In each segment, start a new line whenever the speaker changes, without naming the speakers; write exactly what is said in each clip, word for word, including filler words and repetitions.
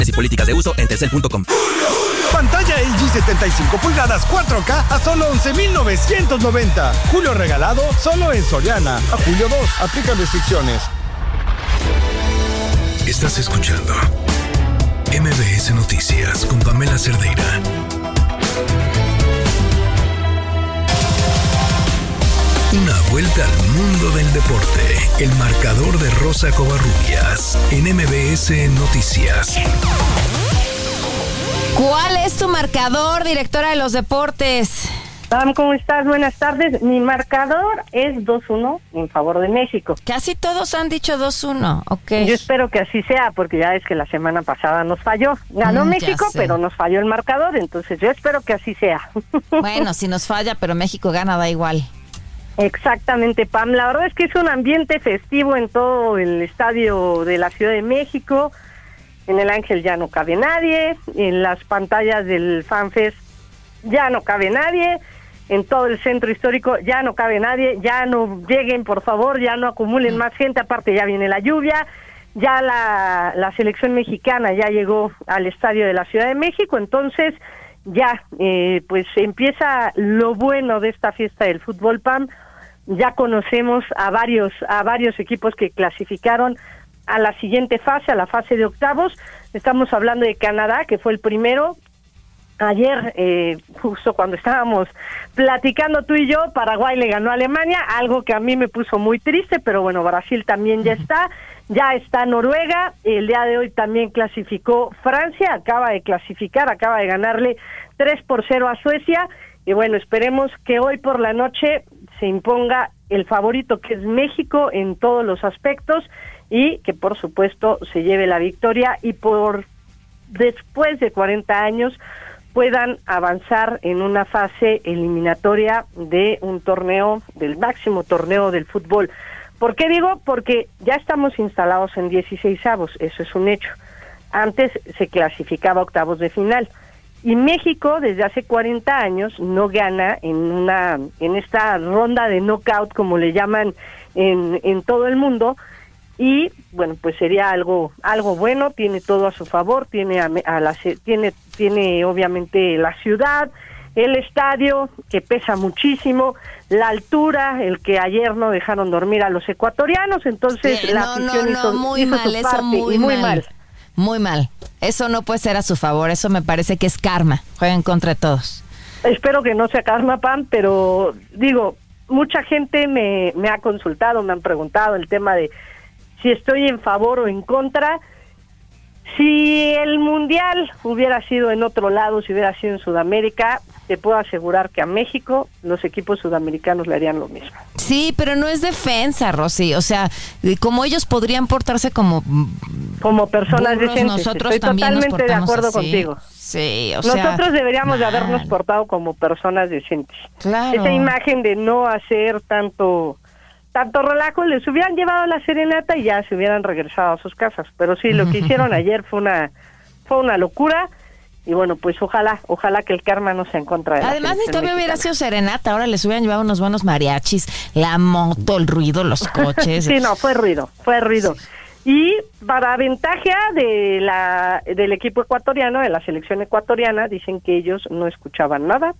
y políticas de uso en telcel punto com.
Pantalla L G setenta y cinco pulgadas cuatro K a solo once mil novecientos noventa. Julio regalado solo en Soriana. A julio dos. Aplican restricciones.
Estás escuchando M B S Noticias con Pamela Cerdeira. Una vuelta al mundo del deporte. El marcador de Rosa Covarrubias en M B S Noticias.
¿Cuál es tu marcador, directora de los deportes?
Pam, ¿cómo estás? Buenas tardes. Mi marcador es dos uno en favor de México.
Casi todos han dicho dos uno, ok.
Yo espero que así sea, porque ya es que la semana pasada nos falló. Ganó
Mm,
México,
ya sé.
pero nos falló el marcador, entonces yo espero que así sea.
Bueno, si nos falla, pero México gana, da igual.
Exactamente, Pam. La verdad es que es un ambiente festivo en todo el estadio de la Ciudad de México. En el Ángel ya no cabe nadie. En las pantallas del FanFest ya no cabe nadie. En todo el centro histórico ya no cabe nadie. Ya no lleguen, por favor, ya no acumulen más gente. Aparte ya viene la lluvia. Ya la, la selección mexicana ya llegó al estadio de la Ciudad de México. Entonces ya, eh, pues empieza lo bueno de esta fiesta del fútbol, Pam. Ya conocemos a varios a varios equipos que clasificaron a la siguiente fase, a la fase de octavos. Estamos hablando de Canadá, que fue el primero. Ayer, eh, justo cuando estábamos platicando tú y yo, Paraguay le ganó a Alemania, algo que a mí me puso muy triste, pero bueno, Brasil también ya está, ya está Noruega, el día de hoy también clasificó Francia, acaba de clasificar, acaba de ganarle tres por cero a Suecia, y bueno, esperemos que hoy por la noche se imponga el favorito, que es México en todos los aspectos, y que por supuesto se lleve la victoria, y por después de cuarenta años puedan avanzar en una fase eliminatoria de un torneo, del máximo torneo del fútbol. ¿Por qué digo? Porque ya estamos instalados en dieciseisavos, eso es un hecho. Antes se clasificaba octavos de final. Y México desde hace cuarenta años no gana en una en esta ronda de knockout, como le llaman en, en todo el mundo, y bueno, pues sería algo algo bueno, tiene todo a su favor, tiene a, a la tiene tiene obviamente la ciudad, el estadio que pesa muchísimo, la altura, el que ayer no dejaron dormir a los ecuatorianos, entonces
Sí,
la
no,
afición
no, no,
hizo,
muy
hizo
mal,
su
eso
parte,
muy
y muy
mal.
mal.
Muy mal. Eso no puede ser a su favor, eso me parece que es karma, juega en contra de todos.
Espero que no sea karma, Pam, pero digo, mucha gente me, me ha consultado, me han preguntado el tema de si estoy en favor o en contra. Si el Mundial hubiera sido en otro lado, si hubiera sido en Sudamérica, te puedo asegurar que a México los equipos sudamericanos le harían lo mismo.
Sí, pero no es defensa, Rosy. O sea, como ellos podrían portarse como
como personas
burros,
decentes.
Nosotros
Estoy
también nos
totalmente de
portamos
acuerdo
así.
contigo.
Sí, o sea,
nosotros deberíamos de
mal.
habernos portado como personas decentes.
Claro.
Esa imagen de no hacer tanto tanto relajo, les hubieran llevado a la serenata y ya se hubieran regresado a sus casas. Pero sí, lo que hicieron ayer fue una fue una locura. Y bueno, pues ojalá, ojalá que el karma no se en contra de la
Además, ni
selección
todavía hubiera
mexicana.
sido serenata. Ahora les hubieran llevado unos buenos mariachis, la moto, el ruido, los coches.
Sí, no, fue ruido, fue ruido.
Sí.
Y para ventaja de la del equipo ecuatoriano, de la selección ecuatoriana, dicen que ellos no escuchaban nada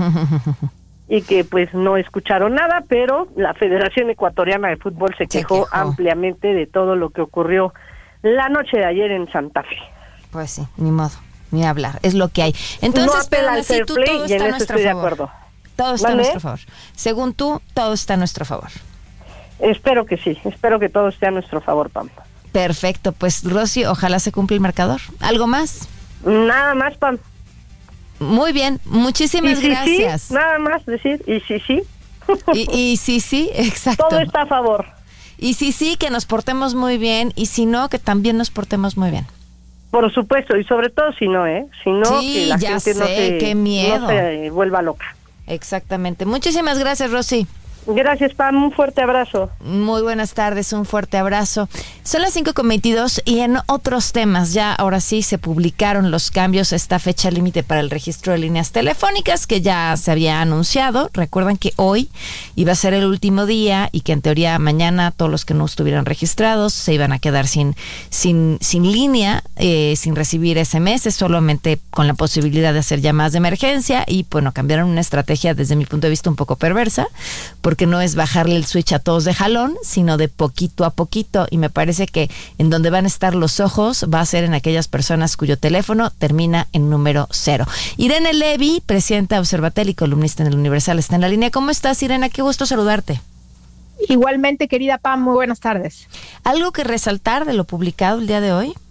y que pues no escucharon nada, pero la Federación Ecuatoriana de Fútbol se
Se
quejó
quejó.
ampliamente de todo lo que ocurrió la noche de ayer en Santa Fe.
Pues sí, ni modo, ni hablar, es lo que hay. Entonces,
no apela
pero
al
así
fair
tú,
play
todo
y en
está a
eso
nuestro
estoy de
favor.
acuerdo.
Todo está a
¿Vale?
nuestro favor. Según tú, todo está a nuestro favor.
Espero que sí, espero que todo esté a nuestro favor, Pam.
Perfecto, pues Rosy, ojalá se cumpla el marcador. ¿Algo más?
Nada más, Pam.
Muy bien, muchísimas
y si
gracias.
sí, nada más decir, y si sí.
Y, y sí, sí, exacto.
Todo está a favor.
Y sí, sí, que nos portemos muy bien, y si no, que también nos portemos muy bien.
Por supuesto, y sobre todo si no, ¿eh? Si no,
Sí,
que la
ya
gente no
sé,
se,
qué miedo.
no se vuelva loca.
Exactamente. Muchísimas gracias, Rosy.
Gracias, Pam, un fuerte abrazo.
Muy buenas tardes, un fuerte abrazo. Son las cinco con veintidós y en otros temas, ya ahora sí se publicaron los cambios a esta fecha límite para el registro de líneas telefónicas que ya se había anunciado. Recuerdan que hoy iba a ser el último día y que en teoría mañana todos los que no estuvieran registrados se iban a quedar sin, sin, sin línea, eh, sin recibir ese eme ese, solamente con la posibilidad de hacer llamadas de emergencia y bueno, cambiaron una estrategia desde mi punto de vista un poco perversa, porque que no es bajarle el switch a todos de jalón, sino de poquito a poquito, y me parece que en donde van a estar los ojos va a ser en aquellas personas cuyo teléfono termina en número cero. Irene Levy, presidenta de Observatel y columnista en el Universal, está en la línea. ¿Cómo estás, Irene? Qué gusto saludarte.
Igualmente, querida Pam, muy buenas tardes.
¿Algo que resaltar de lo publicado el día de hoy?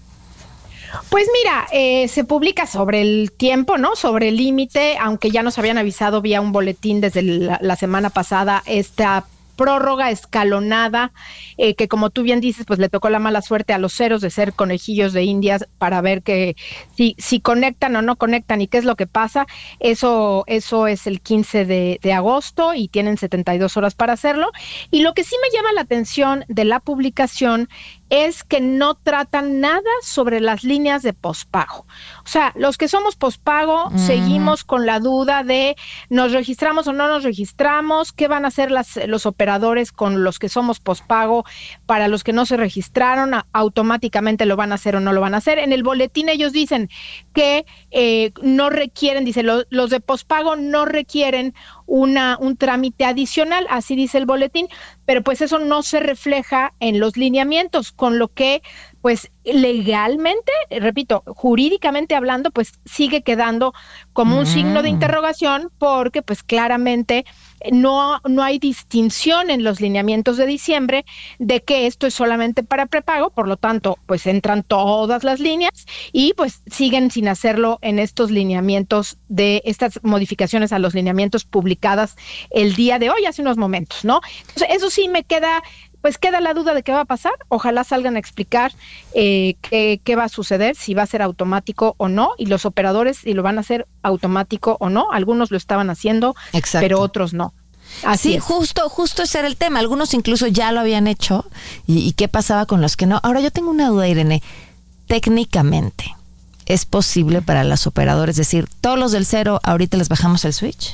Pues mira, eh, se publica sobre el tiempo, ¿no? Sobre el límite, aunque ya nos habían avisado vía un boletín desde la, la semana pasada esta prórroga escalonada, eh, que como tú bien dices, pues le tocó la mala suerte a los ceros de ser conejillos de indias para ver que si, si conectan o no conectan y qué es lo que pasa. Eso, eso es el quince de, de agosto y tienen setenta y dos horas para hacerlo. Y lo que sí me llama la atención de la publicación es que no tratan nada sobre las líneas de pospago. O sea, los que somos pospago uh-huh. seguimos con la duda de nos registramos o no nos registramos, qué van a hacer las, los operadores con los que somos pospago, para los que no se registraron, a, automáticamente lo van a hacer o no lo van a hacer. En el boletín ellos dicen que eh, no requieren, dice, lo, los de pospago no requieren una un trámite adicional, así dice el boletín, pero pues eso no se refleja en los lineamientos, con lo que pues legalmente, repito, jurídicamente hablando, pues sigue quedando como un mm. signo de interrogación, porque pues claramente no, no hay distinción en los lineamientos de diciembre de que esto es solamente para prepago, por lo tanto, pues entran todas las líneas y pues siguen sin hacerlo en estos lineamientos de estas modificaciones a los lineamientos publicadas el día de hoy, hace unos momentos, ¿no? Entonces, eso sí me queda... Pues queda la duda de qué va a pasar. Ojalá salgan a explicar eh, qué, qué va a suceder, si va a ser automático o no, y los operadores si lo van a hacer automático o no. Algunos lo estaban haciendo, Exacto. pero otros no. Así
sí,
es.
justo, justo ese era el tema. Algunos incluso ya lo habían hecho. ¿Y, y qué pasaba con los que no? Ahora yo tengo una duda, Irene. Técnicamente, ¿es posible para los operadores decir, todos los del cero, ahorita les bajamos el switch?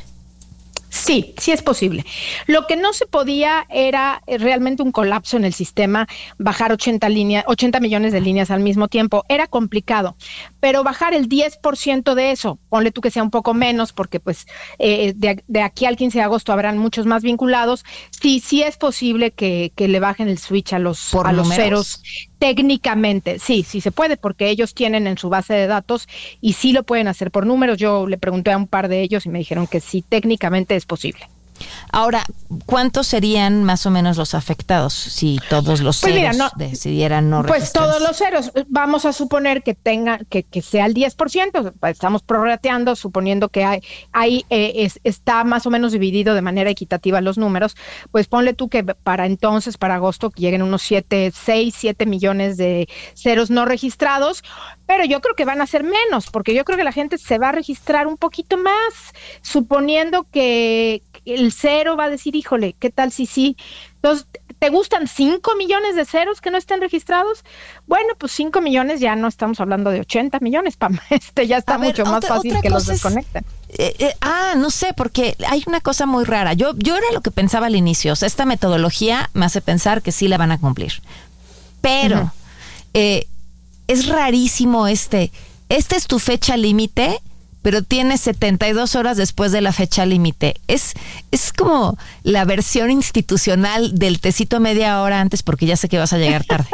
Sí, sí es posible. Lo que no se podía era realmente un colapso en el sistema, bajar ochenta líneas, ochenta millones de líneas al mismo tiempo. Era complicado, pero bajar el diez por ciento de eso, ponle tú que sea un poco menos, porque pues eh, de, de aquí al quince de agosto habrán muchos más vinculados. Sí, sí es posible que, que le bajen el switch a los, a los ceros. Técnicamente, sí, sí se puede, porque ellos tienen en su base de datos y sí lo pueden hacer por números. Yo le pregunté a un par de ellos y me dijeron que sí, técnicamente es posible.
Ahora, ¿cuántos serían más o menos los afectados si todos los
pues
ceros
mira, no,
decidieran no
pues
registrarse?
Pues todos los ceros, vamos a suponer que tenga, que, que sea el diez por ciento, estamos prorrateando, suponiendo que hay, hay eh, es, está más o menos dividido de manera equitativa los números, pues ponle tú que para entonces, para agosto, lleguen unos siete, seis, siete millones de ceros no registrados, pero yo creo que van a ser menos, porque yo creo que la gente se va a registrar un poquito más, suponiendo que el cero va a decir, híjole, ¿qué tal si sí? Entonces, ¿te gustan cinco millones de ceros que no estén registrados? Bueno, pues cinco millones ya no estamos hablando de ochenta millones, Pam. Este ya está a mucho ver, más otra, fácil otra que los desconecten.
Es, eh, eh, ah, no sé, porque hay una cosa muy rara. Yo, yo era lo que pensaba al inicio. O sea, esta metodología me hace pensar que sí la van a cumplir. Pero uh-huh. eh, es rarísimo este. Esta es tu fecha límite, pero tienes setenta y dos horas después de la fecha límite. Es, es como la versión institucional del tecito media hora antes porque ya sé que vas a llegar tarde.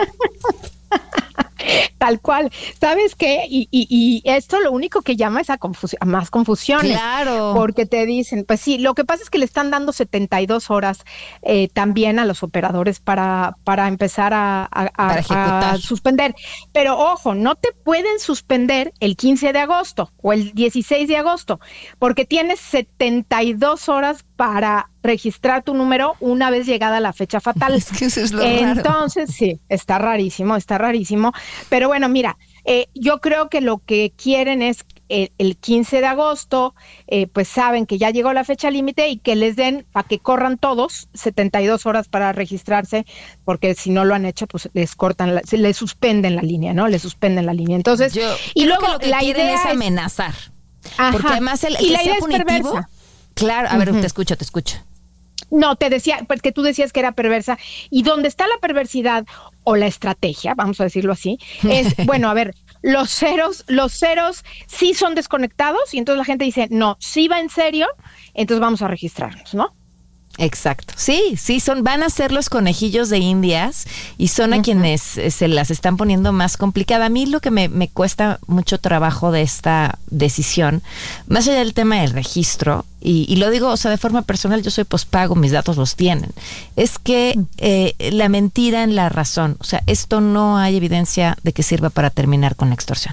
Tal cual. ¿Sabes qué? Y, y, y esto lo único que llama es a, confusi- a más confusiones.
Claro.
Porque te dicen, pues sí, lo que pasa es que le están dando setenta y dos horas eh, también a los operadores para, para empezar a, a, a, a suspender. Pero ojo, no te pueden suspender el quince de agosto o el dieciséis de agosto, porque tienes setenta y dos horas para registrar tu número una vez llegada la fecha fatal.
Es que eso es lo
Entonces,
raro.
sí, está rarísimo, está rarísimo. Pero bueno, mira, eh, yo creo que lo que quieren es el, el quince de agosto, eh, pues saben que ya llegó la fecha límite y que les den, para que corran todos, setenta y dos horas para registrarse, porque si no lo han hecho, pues les cortan, la, se les suspenden la línea, ¿no? Les suspenden la línea. Entonces,
Yo
y luego
que lo que
la idea
es
es
amenazar.
Ajá.
Porque además el, el
y
que
la
sea
idea es
punitivo,
perversa.
claro, a ver,
Uh-huh.
te escucho, te escucho.
No, te decía, porque tú decías que era perversa, y donde está la perversidad o la estrategia, vamos a decirlo así, es, bueno, a ver, los ceros, los ceros sí son desconectados, y entonces la gente dice, no, sí va en serio, entonces vamos a registrarnos, ¿no?
Exacto. Sí, sí, son, van a ser los conejillos de Indias y son a uh-huh. quienes eh, se las están poniendo más complicada. A mí lo que me, me cuesta mucho trabajo de esta decisión, más allá del tema del registro, y, y lo digo, o sea, de forma personal, yo soy pospago, mis datos los tienen, es que eh, la mentira en la razón, o sea, esto no hay evidencia de que sirva para terminar con la extorsión.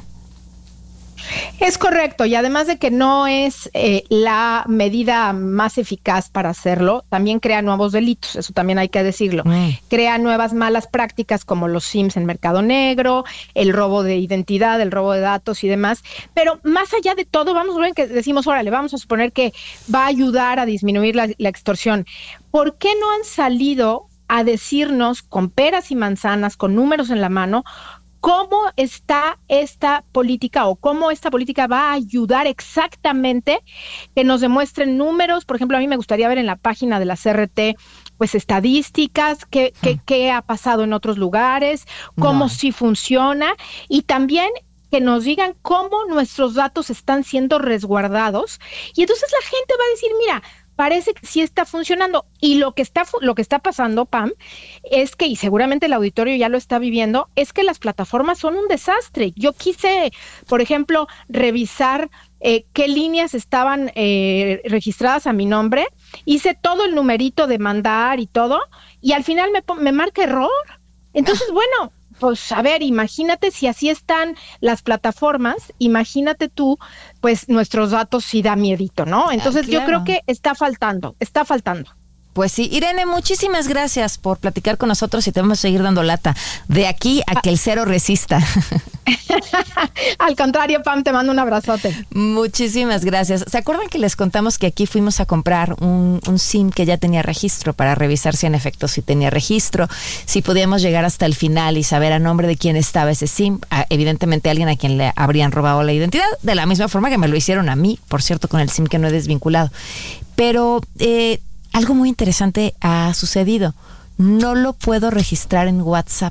Es correcto, y además de que no es eh, la medida más eficaz para hacerlo, también crea nuevos delitos, eso también hay que decirlo. Mm. Crea nuevas malas prácticas como los SIMs en mercado negro, el robo de identidad, el robo de datos y demás. Pero más allá de todo, vamos a ver que decimos, órale, vamos a suponer que va a ayudar a disminuir la, la extorsión. ¿Por qué no han salido a decirnos con peras y manzanas, con números en la mano, cómo está esta política o cómo esta política va a ayudar exactamente, que nos demuestren números? Por ejemplo, a mí me gustaría ver en la página de la C R T pues estadísticas, qué, qué, qué ha pasado en otros lugares, cómo no. sí funciona, y también que nos digan cómo nuestros datos están siendo resguardados, y entonces la gente va a decir, mira, parece que sí está funcionando. Y lo que está lo que está pasando, Pam, es que, y seguramente el auditorio ya lo está viviendo, es que las plataformas son un desastre. Yo quise, por ejemplo, revisar eh, qué líneas estaban eh, registradas a mi nombre, hice todo el numerito de mandar y todo, y al final me, me marca error. Entonces, bueno, pues a ver, imagínate si así están las plataformas, imagínate tú, pues nuestros datos sí da miedito, ¿no? Entonces ah, claro. yo creo que está faltando, está faltando.
Pues sí, Irene, muchísimas gracias por platicar con nosotros y te vamos a seguir dando lata. De aquí a que el cero resista.
Al contrario, Pam, te mando un abrazote.
Muchísimas gracias. ¿Se acuerdan que les contamos que aquí fuimos a comprar un, un SIM que ya tenía registro para revisar si en efecto sí tenía registro, si podíamos llegar hasta el final y saber a nombre de quién estaba ese SIM? Ah, evidentemente alguien a quien le habrían robado la identidad, de la misma forma que me lo hicieron a mí, por cierto, con el SIM que no he desvinculado. Pero eh, algo muy interesante ha sucedido. No lo puedo registrar en WhatsApp.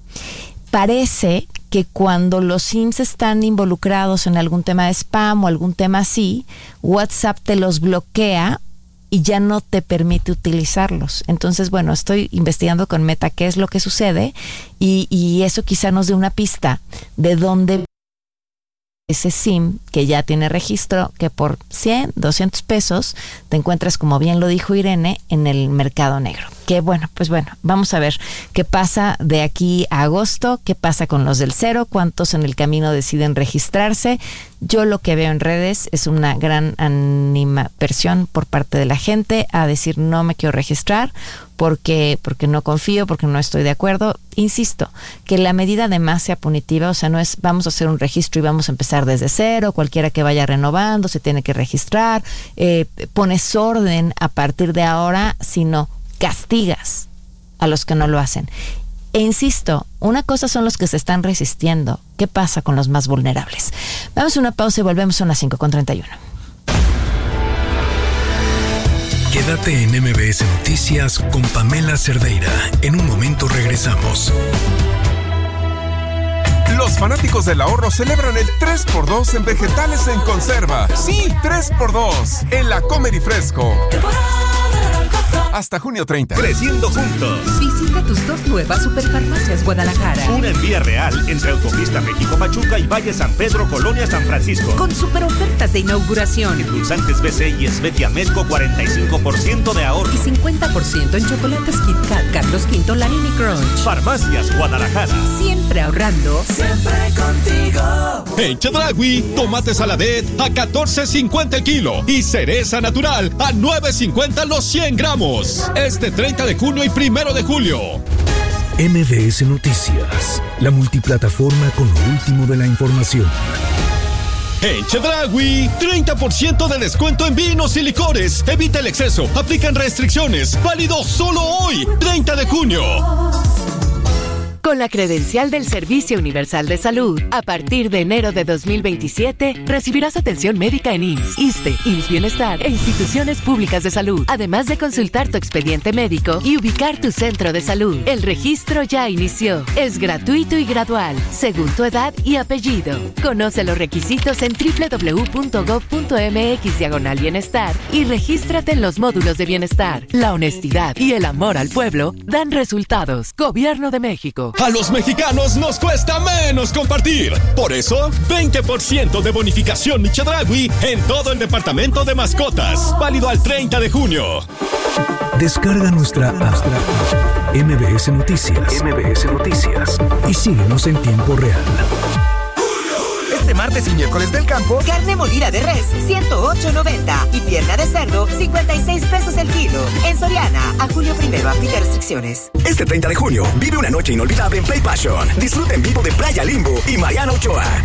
Parece que cuando los SIMs están involucrados en algún tema de spam o algún tema así, WhatsApp te los bloquea y ya no te permite utilizarlos. Entonces, bueno, estoy investigando con Meta qué es lo que sucede y, y eso quizá nos dé una pista de dónde ese SIM que ya tiene registro, que por cien, doscientos pesos te encuentras, como bien lo dijo Irene, en el mercado negro. Que bueno, pues bueno, vamos a ver qué pasa de aquí a agosto, qué pasa con los del cero, cuántos en el camino deciden registrarse. Yo lo que veo en redes es una gran animadversión por parte de la gente a decir no me quiero registrar porque, porque no confío, porque no estoy de acuerdo. Insisto, que la medida además sea punitiva, o sea, no es vamos a hacer un registro y vamos a empezar desde cero, cualquiera que vaya renovando se tiene que registrar, eh, pones orden a partir de ahora, sino castigas a los que no lo hacen. E insisto, una cosa son los que se están resistiendo. ¿Qué pasa con los más vulnerables? Vamos a una pausa y volvemos a las cinco con treinta y uno.
Quédate en M B S Noticias con Pamela Cerdeira. En un momento regresamos.
Los fanáticos del ahorro celebran el tres por dos en vegetales en conserva. Sí, tres por dos en la Comer y Fresco. Hasta junio treinta.
Creciendo juntos.
Visita tus dos nuevas superfarmacias Guadalajara.
Una en Vía Real, entre Autopista México-Pachuca y Valle San Pedro, Colonia San Francisco.
Con super ofertas de inauguración.
Endulzantes B C y Esvetia Medco, cuarenta y cinco por ciento de ahorro.
Y cincuenta por ciento en chocolates Kit Kat, Carlos Quinto, Lanini Crunch.
Farmacias Guadalajara.
Siempre ahorrando.
Siempre contigo.
En Chedraui, tomate saladet a catorce cincuenta el kilo y cereza natural a nueve cincuenta los cien gramos. Este treinta de junio y primero de julio.
M B S Noticias, la multiplataforma con lo último de la información.
En Chedraui, treinta por ciento de descuento en vinos y licores. Evita el exceso. Aplican restricciones. Válido solo hoy, treinta de junio.
Con la credencial del Servicio Universal de Salud, a partir de enero de dos mil veintisiete, recibirás atención médica en I M S S, ISSSTE, I M S S Bienestar e instituciones públicas de salud, además de consultar tu expediente médico y ubicar tu centro de salud. El registro ya inició. Es gratuito y gradual, según tu edad y apellido. Conoce los requisitos en doble u doble u doble u punto gob punto eme equis diagonal bienestar y regístrate en los módulos de bienestar. La honestidad y el amor al pueblo dan resultados. Gobierno de México.
A los mexicanos nos cuesta menos compartir. Por eso, veinte por ciento de bonificación Mi Chedraui en todo el departamento de mascotas. Válido al treinta de junio.
Descarga nuestra app M V S Noticias. M V S Noticias. Y síguenos en tiempo real.
Este martes y miércoles del campo,
carne molida de res, ciento ocho noventa y pierna de cerdo, cincuenta y seis pesos el kilo. En Soriana, a julio primero, aplica restricciones.
Este treinta de junio, vive una noche inolvidable en Play Passion. Disfruta en vivo de Playa Limbo y Mariana Ochoa.